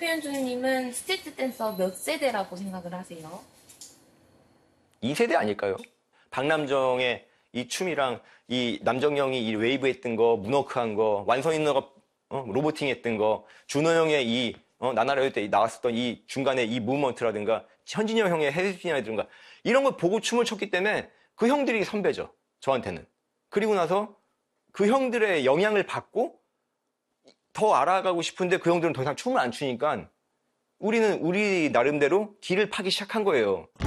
표현주님은 스트리트 댄서 몇 세대라고 생각을 하세요? 2세대 아닐까요? 박남정의 이 춤이랑 이 남정형이 이 웨이브 했던 거, 문워크한 거, 완성인너가 로보팅 했던 거, 준호 형의 이 나나라요 때 나왔었던 이 중간에 이 무브먼트라든가 현진영 형의 헤드스핀이라든가 이런 걸 보고 춤을 췄기 때문에 그 형들이 선배죠. 저한테는. 그리고 나서 그 형들의 영향을 받고 더 알아가고 싶은데 그 형들은 더 이상 춤을 안 추니까 우리는 우리 나름대로 길을 파기 시작한 거예요.